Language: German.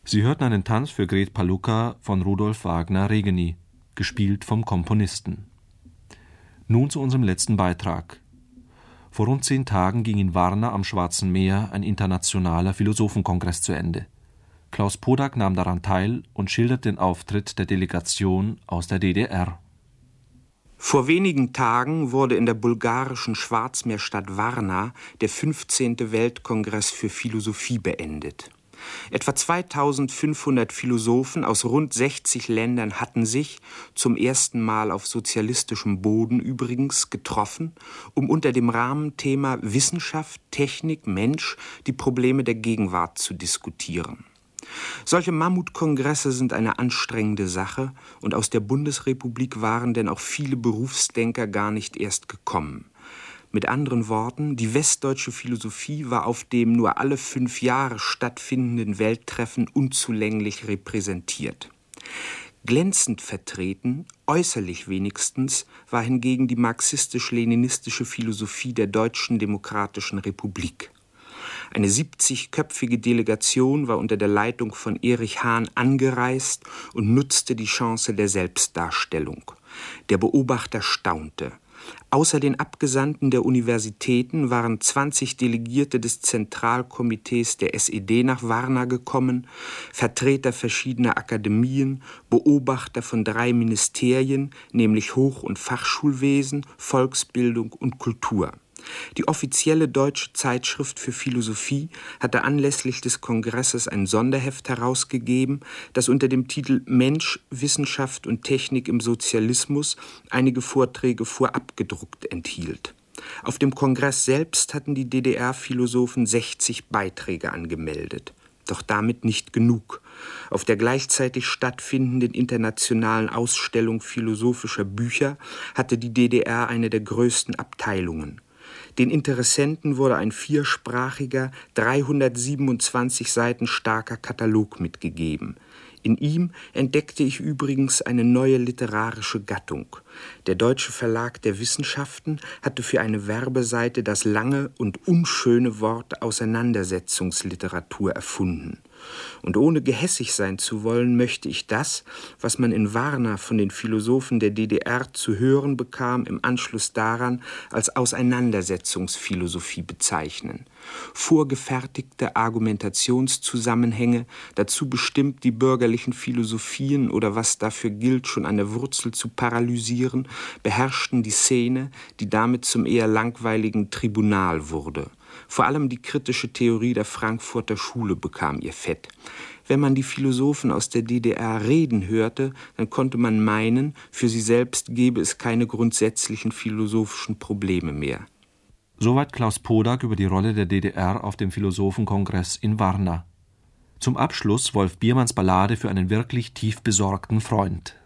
Sie hörten einen Tanz für Gret Palucca von Rudolf Wagner-Regeny, gespielt vom Komponisten. Nun zu unserem letzten Beitrag. Vor rund 10 Tagen ging in Varna am Schwarzen Meer ein internationaler Philosophenkongress zu Ende. Klaus Podak nahm daran teil und schildert den Auftritt der Delegation aus der DDR. Vor wenigen Tagen wurde in der bulgarischen Schwarzmeerstadt Varna der 15. Weltkongress für Philosophie beendet. Etwa 2500 Philosophen aus rund 60 Ländern hatten sich, zum ersten Mal auf sozialistischem Boden übrigens, getroffen, um unter dem Rahmenthema Wissenschaft, Technik, Mensch die Probleme der Gegenwart zu diskutieren. Solche Mammutkongresse sind eine anstrengende Sache, und aus der Bundesrepublik waren denn auch viele Berufsdenker gar nicht erst gekommen. Mit anderen Worten, die westdeutsche Philosophie war auf dem nur alle 5 Jahre stattfindenden Welttreffen unzulänglich repräsentiert. Glänzend vertreten, äußerlich wenigstens, war hingegen die marxistisch-leninistische Philosophie der Deutschen Demokratischen Republik. Eine 70-köpfige Delegation war unter der Leitung von Erich Hahn angereist und nutzte die Chance der Selbstdarstellung. Der Beobachter staunte. Außer den Abgesandten der Universitäten waren 20 Delegierte des Zentralkomitees der SED nach Varna gekommen, Vertreter verschiedener Akademien, Beobachter von 3 Ministerien, nämlich Hoch- und Fachschulwesen, Volksbildung und Kultur. Die offizielle deutsche Zeitschrift für Philosophie hatte anlässlich des Kongresses ein Sonderheft herausgegeben, das unter dem Titel »Mensch, Wissenschaft und Technik im Sozialismus« einige Vorträge vorab gedruckt enthielt. Auf dem Kongress selbst hatten die DDR-Philosophen 60 Beiträge angemeldet. Doch damit nicht genug. Auf der gleichzeitig stattfindenden internationalen Ausstellung philosophischer Bücher hatte die DDR eine der größten Abteilungen. Den Interessenten wurde ein 4-sprachiger, 327 Seiten starker Katalog mitgegeben. In ihm entdeckte ich übrigens eine neue literarische Gattung. Der Deutsche Verlag der Wissenschaften hatte für eine Werbeseite das lange und unschöne Wort Auseinandersetzungsliteratur erfunden. Und ohne gehässig sein zu wollen, möchte ich das, was man in Varna von den Philosophen der DDR zu hören bekam, im Anschluss daran als Auseinandersetzungsphilosophie bezeichnen. Vorgefertigte Argumentationszusammenhänge, dazu bestimmt die bürgerlichen Philosophien oder was dafür gilt, schon an der Wurzel zu paralysieren, beherrschten die Szene, die damit zum eher langweiligen Tribunal wurde. Vor allem die kritische Theorie der Frankfurter Schule bekam ihr Fett. Wenn man die Philosophen aus der DDR reden hörte, dann konnte man meinen, für sie selbst gebe es keine grundsätzlichen philosophischen Probleme mehr. Soweit Klaus Podak über die Rolle der DDR auf dem Philosophenkongress in Varna. Zum Abschluss Wolf Biermanns Ballade für einen wirklich tief besorgten Freund.